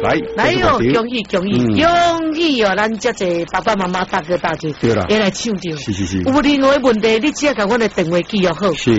来哟，恭喜恭喜哦！咱这些爸爸妈妈、大哥大姐， 对啦， 也来抢着。 是。 有任何问题，你只要甲阮的电话记录好。 是。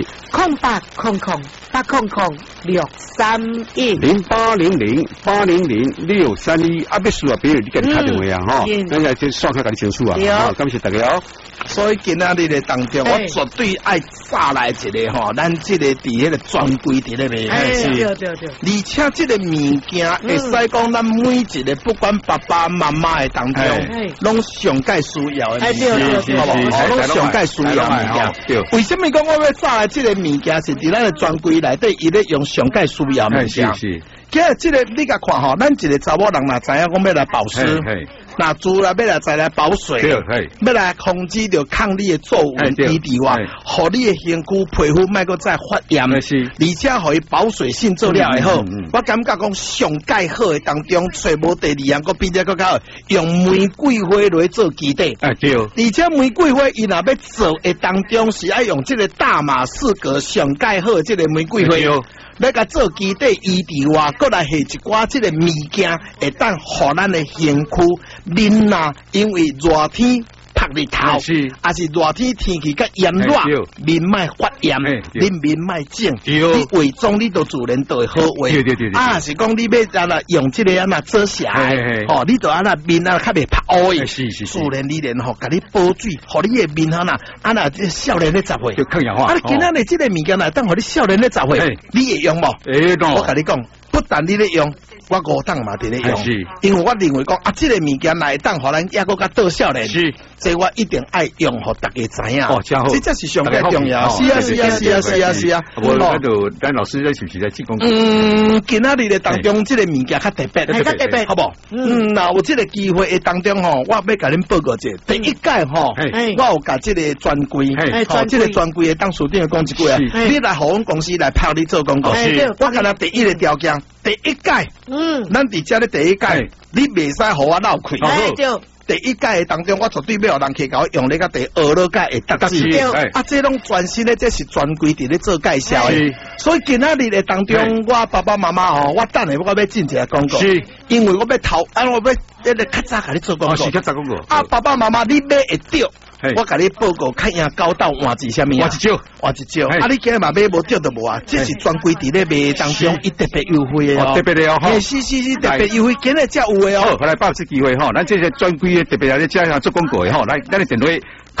0800-800-631。 啊，必须啊，比如你给你打电话啊，哈，咱来先刷开给你清楚啊。好，感谢大家哦。 所以今仔日的当中，我绝对爱炸来一个吼，咱这个伫迄个专柜伫咧卖， 对。而且这个物件会使讲咱每一个不管爸爸妈妈的当中，拢上界需要的物件，好不好？拢上界需要的物件。为什么讲我要炸来这个物件是伫咱的专柜内底，伊咧用上界需要的物件？今日这个你甲看吼，咱一个查某人若知影讲要来保湿。那主要要来再来保水，要来控制着抗你的皱纹基底哇，互你的身躯皮肤莫个再发炎，而且互伊保水性做了会好。我感觉讲上介好的当中，找无第二样个比这个较好，用玫瑰花来做基底。对，而且玫瑰花伊若要做的当中是爱用这个大马士革上介好的这个玫瑰花。来甲做基底伊伫外，过来下一寡即个物件，会当互咱的身躯面啊，因为热天晒日头，还是热天天气较炎热，面卖发炎，你面卖肿，你伪装你都自然都会好话。对。啊，是讲你要安那用即个安那遮瑕，哦，你都安那面啊较袂拍乌的，是。自然你然吼，甲你补水，互你的面安那这少年的十岁， 就抗氧化。 啊，今仔日即个物件来当互你少年的十岁，你会用无？我甲你讲，不但你咧用。我5档嘛伫咧用，因为我认为讲啊，这个物件来当互咱抑个较到少年，这我一定爱用，互大家知影。哦，真好，这才是上个重要。是啊。 我那度咱老师在是不是在进攻？ 今仔日的当中，这个物件较特别，好不？那有这个机会的当中吼，我要甲恁报告一下。第一届吼，我有甲这个专柜，这个专柜的当书店讲一句啊，你来互阮公司来拍你做广告，我甲他第一个条件，第一届。咱伫遮咧第一届，你袂使互我闹开。第一届的当中，我绝对要有人去甲我用咧个第二届会得志。啊，这拢全新的，这是专柜伫咧做介绍的。所以今仔日的当中，我爸爸妈妈吼，我等下我要进一个广告，因为我要投，我要较早甲你做广告。 是较早广告。 啊，爸爸妈妈，你买会着。我甲你报告，看样高到换一啥物啊？换一招。啊，你今日嘛买无着就无啊？这是专柜伫咧卖当中，伊特别优惠的哦。 特别的哦， 是，特别优惠，今日才有的哦。 好，来把握这机会吼，咱这些专柜的特别来这样做广告的吼，来，咱的电话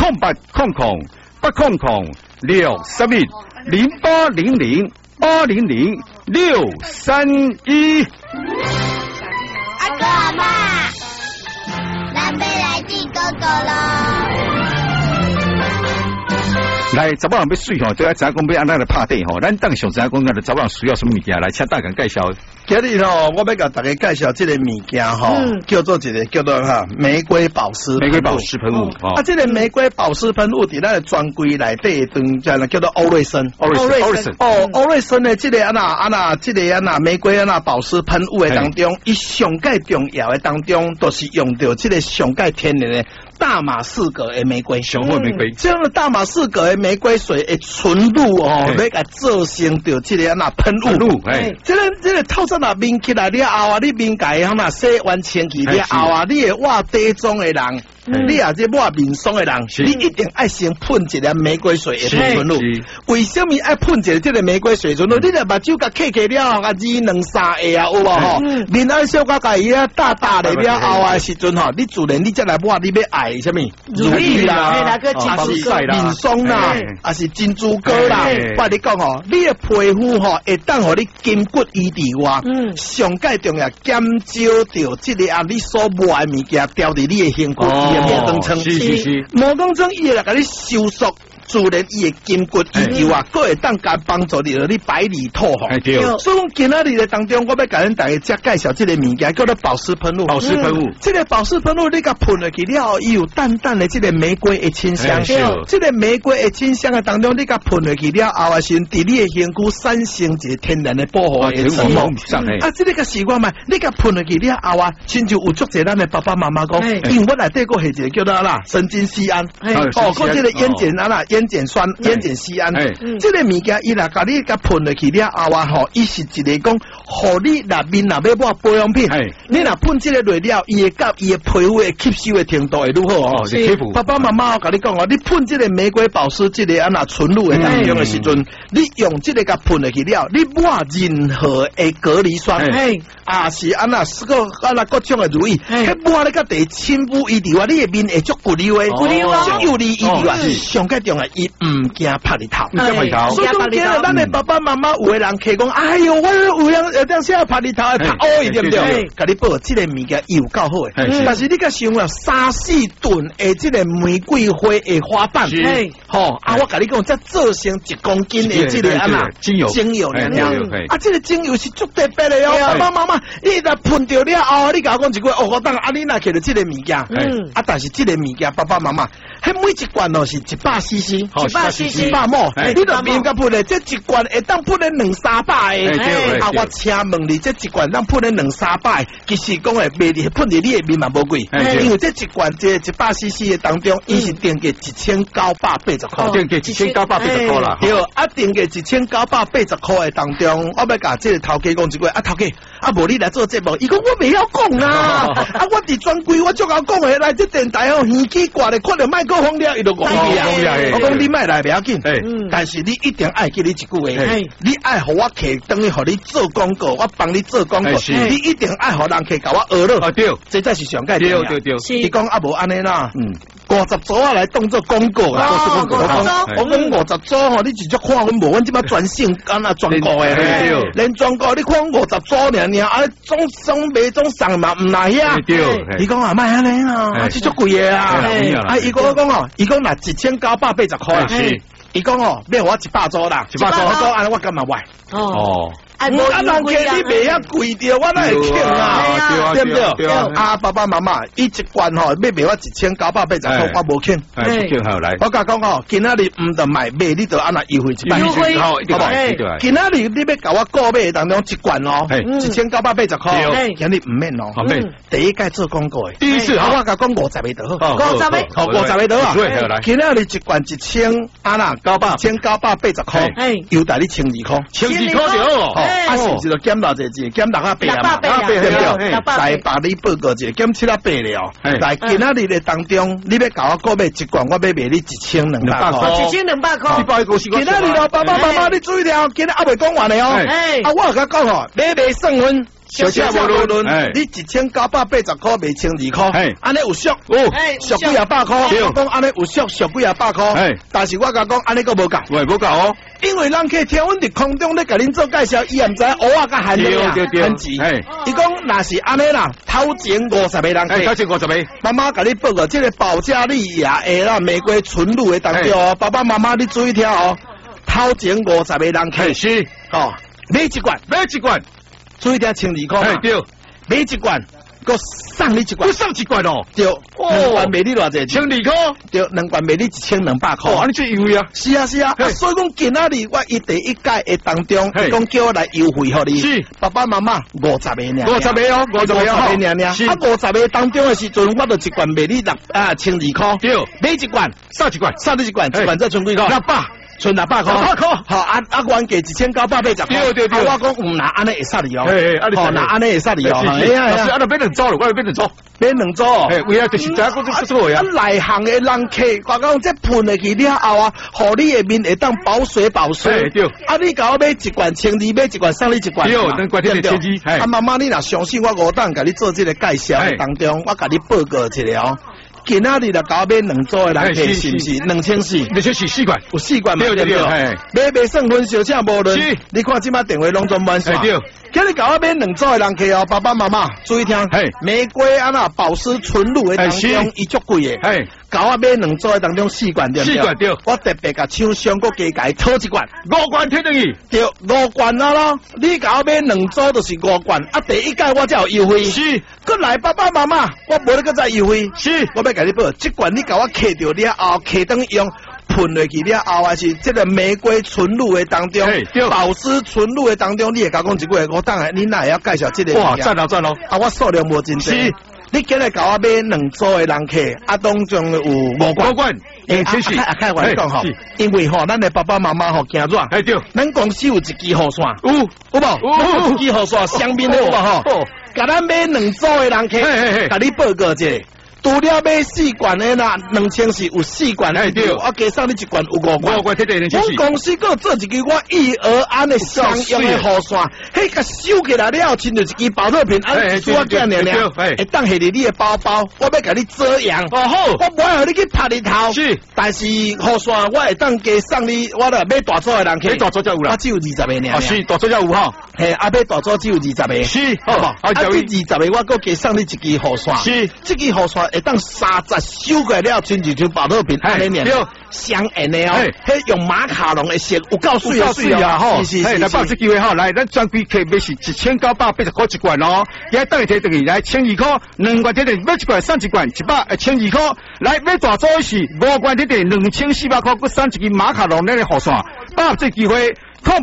0800-800-631。 阿哥阿妈，咱要来进哥哥咯。 来，查某人要水吼，都要知影讲要安怎来拍底吼。咱当上知影讲，咱查某人需要什么物件来，请大家介绍。 今日吼，我要甲大家介绍这个物件吼，叫做玫瑰保湿喷雾。 啊，这个玫瑰保湿喷雾伫咱的专柜内底叫做欧瑞森。欧瑞森的这个玫瑰保湿喷雾的当中，伊上界重要的当中，都是用到这个上界天然的大马士革的玫瑰。 上好玫瑰， 这样的大马士革的玫瑰水的纯露哦，要甲做成着这个喷雾。这个透早若面起来了后啊，你面家洗完清气了后啊，你会画底妆的人。你也是抹面霜的人，你一定爱先喷一个玫瑰水的纯露。为什么爱喷一个这个玫瑰水纯露？你的目睭甲刻了，甲2、2、3下啊，有无吼？面爱小甲家伊啊大大的了后啊时阵吼，你自然你再来抹，你要爱什么？乳液啦，还是面霜啦，还是珍珠膏啦？我你讲吼，你的皮肤吼会当互你筋骨医治哇。上界重要减少掉这个你所抹的物件掉伫你的身躯。毛根层，毛根层伊会来甲你收缩，自然伊的筋骨医疗啊，佫会当甲帮助你百里透吼。所以讲今仔日的当中，我要甲恁大家再介绍这个物件，叫做保湿喷雾。这个保湿喷雾，你甲喷落去了后，伊有淡淡的这个玫瑰的清香。这个玫瑰的清香的当中，你甲喷落去了后啊，先伫你的身躯产生一个天然的保护的作用。啊，这个习惯嘛，你甲喷落去了后啊，亲像有足侪咱的爸爸妈妈讲，因为我内底个系一个叫做神经酰胺，这个烟碱烟碱酸、烟碱酰胺，这个物件伊若甲你甲喷落去了后啊吼，伊是一个讲，互你内面若要抹保养品，你若喷这个落了，伊会甲伊的皮肤的吸收的程度会如何哦？爸爸妈妈甲你讲哦，你喷这个玫瑰保湿这个纯露的当中的时阵，你用这个甲喷落去了，你抹任何的隔离霜，是各种的乳液，迄抹你甲地亲肤伊伫话，你的面会足骨溜的，足有力伊伫话，上个重要，伊唔惊拍日头，所以讲今日咱的爸爸妈妈有的人客讲，哎哟，我有人当时拍日头会拍乌，对不对？甲你报这个物件伊有够好诶，但是你甲想了3-4吨的这个玫瑰花的花瓣，我甲你讲，再做成1公斤的这个精油了，这个精油是足特别的哦，爸爸妈妈，你若喷掉了后，你甲我讲一句，我当你若摕到这个物件，但是这个物件，爸爸妈妈，迄每一罐哦是100cc，100ml，你若面甲喷的，这一罐会当喷的200-300个，我请问你，这一罐当喷的200-300，其实讲诶，卖伫喷伫你的面嘛无贵，因为这一罐这100cc 的当中，伊是定价1980块， 定价1980块啦， 对，定价1980块的当中，我要甲这个头家讲一句，头家，无你来做节目，伊讲我未晓讲啊，我伫专柜我足够讲诶，来这电台哦，耳机挂咧，看到麦克风了，伊就讲去啊，我讲你莫来袂要紧，但是你一定爱记你一句话，你爱互我客等于互你做广告，我帮你做广告，你一定爱互人客甲我学了，对，这才是上界对。伊讲无安尼啦，50组啊来当做广告啊，我讲50组吼，你直接看阮无，阮即摆专线专告诶，连专告你看50组尔，总卖总送嘛唔来遐，伊讲莫安尼啦，这足贵诶啊，伊讲我讲哦，伊讲若1980块啦，伊讲哦，买我100组啦，100组安尼我干嘛买？人客你卖遐贵着，我哪会欠啊？对不对？爸爸妈妈，伊一罐吼，要卖我1980块，我无欠。我甲讲哦，今仔日唔得买，你就安那优惠100，好不？今仔日你要甲我购买当中一罐哦，1980块，今日唔免哦。第一届做广告诶，第一次我甲讲50个就好，50个就好。今仔日一罐1980块，优待你12块，12块就好。是不是就减到这减680嘛？对不对？来把你报告一下，减780了。来今仔日的当中，你要甲我购买一罐，我要卖你1200块。 1200块。 今仔日咯，爸爸妈妈你注意了，今日还未讲完的哦。我甲讲哦，买算分。小车无路论，你1980块卖12块，安尼有俗，俗几啊百块，我讲安尼有俗几啊百块，但是我甲讲安尼个无够，无够哦，因为人客听阮伫空中咧甲恁做介绍，伊也毋知蚵仔甲含量啊，含钱，伊讲若是安尼啦，头前50个人客，头前50个，妈妈甲你报告，这个保加利亚的啦玫瑰纯露的当中哦，爸爸妈妈你注意听哦，头前50个人客是，买一罐。注意听12块嘛，对，买一罐，佮送你一罐，送一罐哦，对，2罐卖你偌济？12块，对，2罐卖你1200块。安尼最优惠啊！是啊，所以讲今仔日我伊第一届的当中，伊讲叫我来优惠互你，是爸爸妈妈50个，50个哦，50个，50个当中的时阵，我就一罐卖你12块，对，买一罐，送一罐，一罐再剩几块？600。剩600块，好原价1980块，对，我讲拿安尼会杀你哦，拿安尼会杀你哦，是安尼变2组了，我变2组，为啊就是这个就是错呀，内行的人客，我讲这喷下去了后啊，互你的面会当保水，对，你甲我买一罐1200，买一罐送你一罐，对，对，妈妈你若相信我5档甲你做这个介绍当中，我甲你报告一下哦。今仔日就搞买2组的人客是不是？24罐，有4罐嘛？对，买算分小车无论，你看即摆电话拢总满线。今日搞买2组的人客哦，爸爸妈妈注意听，玫瑰保湿纯露的当中，伊足贵的，搞买2组的当中4罐对不对？我特别甲厂商搁加讨1罐，5罐贴等于对5罐咯，你搞买2组就是5罐，第一届我才有优惠，是，搁来爸爸妈妈，我无咧搁再优惠，是，我要。甲你报，这罐你甲我刻着了后，刻等用喷落去了后，还是这个玫瑰纯露的当中，保湿纯露的当中，你会甲讲一句，我当然你哪会要介绍这个？哇，赞哦！我数量无真多。 你今日甲我买2组的人客，当中有5罐，开玩笑吼，因为吼，咱的爸爸妈妈吼惊热， 对， 咱公司有一支雨伞，有无？有一支雨伞，上面的有无吼？甲咱买2组的人客，甲你报告一下。除了买4罐的啦，2000有4罐，对，我加上你1罐有5罐。我公司搁做一支我育儿安的常用的雨伞，迄个收起来了，亲就一支保特瓶，安做我囝娘，会当下伫你的包包，我要甲你遮阳。哦好，我不爱互你去拍日头。是，但是雨伞我会当加送你，我来买大组的人客。买大组才有啦，我只有20个尔。是，大组才有吼。嘿，买大组只有20个。是，好，这20个我搁加送你一支雨伞。是，这支雨伞。会当30收过了，亲就像保特瓶安尼尔，双沿的哦，迄用马卡龙的色，有够水啊吼！是，来把这机会吼，来咱专柜客买是1980块1罐哦，也等于摕等于来12块，2罐摕等买1罐送1罐，12块，来买大组是5罐摕等2400块，佮送一支马卡龙那个雨伞，把这机会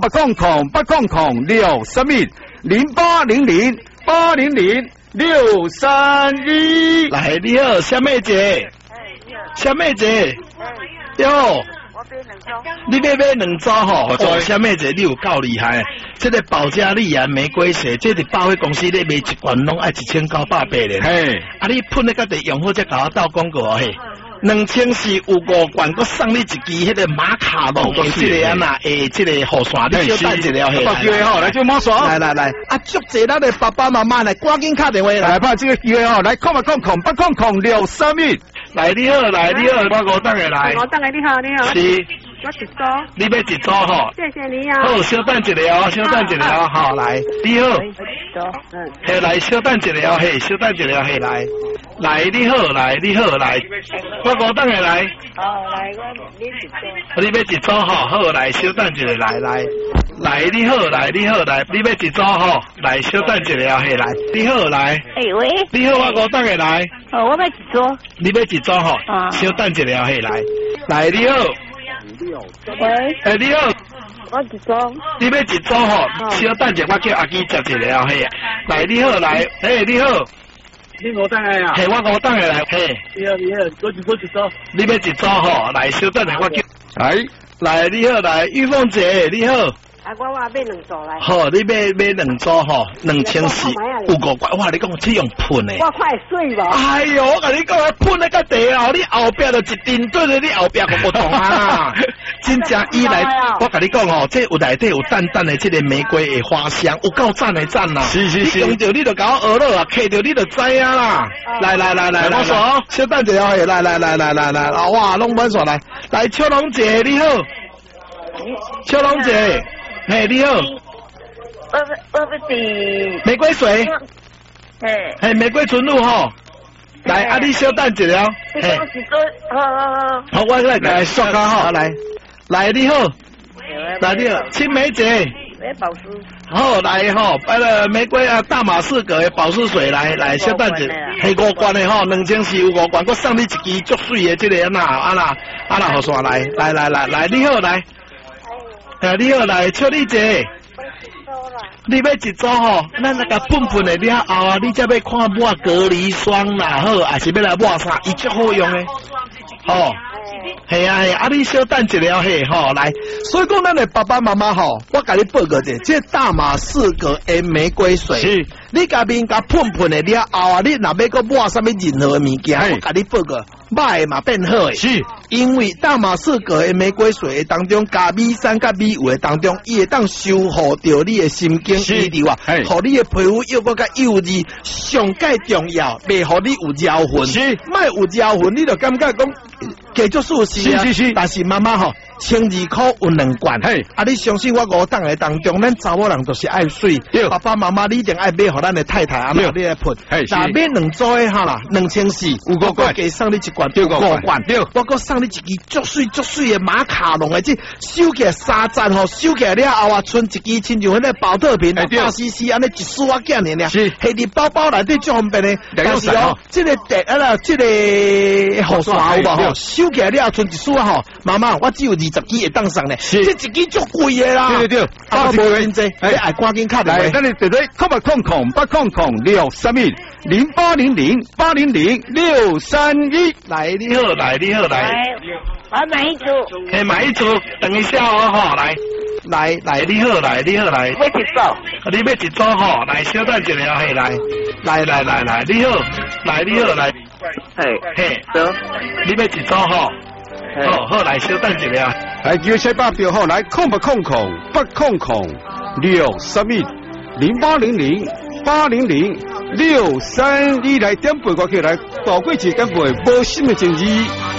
0800-800-631，来，你好，小妹姐，小妹姐，哟，你要买2组吼，小妹姐你有够厉害，这个保加利亚玫瑰水，这个百货公司咧卖1罐拢爱1980咧，嘿，啊你喷那个得用好才搞到广告嘿。2000有5罐，我送你一支迄个马卡龙的这个呐，这个雨伞，你小等一下嘿。把机会吼，来就马上。来，祝济咱的爸爸妈妈来，赶紧打电话来，把这个机会吼，来0800-800-631。来你好，我5等下来。 5等下你好。 是。 我1组。 你要1组吼？ 谢谢你啊。 好，稍等一下哦，好，来，你好。嘿，来，稍等一下哦，嘿，来，你好，我5等下来。 好，来，你1组。 你要1组吼，好，来，稍等一下，来，你好，你要1组吼，来，稍等一下，嘿，来，你好，来。 喂。 你好，我5等下来。 哦，我要1组。 你要1组吼？稍等一下，嘿，来，你好。 喂。 你好。 我1组。 你要1组吼？稍等一下，我叫阿基接一下，嘿。来，你好，来，你好。 你5等下啊？ 嘿，我5等下来，嘿。 你好，我1组。 你要1组吼？来，稍等下，我叫。来，你好，来，玉凤姐，你好。 我买2组来。 好，你买2组吼，2000有5罐。哇，你讲这用喷的。 我快水无。 哎呦，我跟你讲，喷那个地哦，你后边就一定对着你后边个不同啊。真正伊来，我跟你讲哦，这有内底有淡淡的这个玫瑰的花香，有够赞的赞啦。是。你用着你就搞我学了啊，揢着你就知啊啦。来，我说，小等一下，来，哇，拢满爽来，秋龙姐你好，秋龙姐。嘿，你好。 我要是玫瑰水。嘿，玫瑰纯露吼。来，你稍等一下。 嘿。 好，我来刷卡吼，来，你好。来，你好，青梅姐。 保湿。 好，来吼，玫瑰大马士革的保湿水，来，稍等一下。嘿，5罐的吼，2000有5罐，我送你一支足水的这个雨伞来，你好，来。你好，来，秋丽姐，你要1组吼？咱那个喷的了后啊，你才要看抹隔离霜啦，好，还是要来抹啥？伊足好用的，吼。系啊，你稍等一下嘿，吼，来，所以讲咱的爸爸妈妈吼，我甲你报告者，这大马士革的玫瑰水，是，你家面甲喷的了后啊，你若要搁抹什么任何物件，我甲你报告，歹嘛变好诶，是，因为大马士革的玫瑰水当中加米酸甲米油的当中，伊会当修护着你的神经医疗啊，互你的皮肤又搁较幼稚，上介重要，袂互你有焦痕，是，莫有焦痕，你就感觉讲。继续舒适啊！是，但是妈妈吼，12块有2罐。嘿，你相信我5档的当中，咱查某人都是爱水。爸爸妈妈你一定爱买，互咱的太太啊，你来喷。那买2组的哈啦，2004有5罐，加送你1罐，5罐。我搁送你一支足水的马卡龙的，这收起来3站吼，收起来了后啊，剩一支亲像迄个保特瓶，8cc 安尼一束啊件尔，是，摕伫包包内底足方便的。但是哦，这个雨伞有无吼？收起来了，剩一束啊吼，妈妈，我只有20 20支会当上呢，这一支足贵的啦。 对对对， 啊，无真济，你爱赶紧卡来，咱哋对对，800-800-631 0800-800-631。 来，你好，来，你好，来。 我买一组。 嘿，买一组，等一下哦，吼，来，你好，来，你好，来。 要一组。 你要一组吼，来，稍等一下，嘿，来，你好，来，你好，来。嘿，走，你要一组吼。好，来，稍等一下。 来，叫车巴表号来，800-800-631 0800-800-631来点背过去来，大过节点背无心的情谊。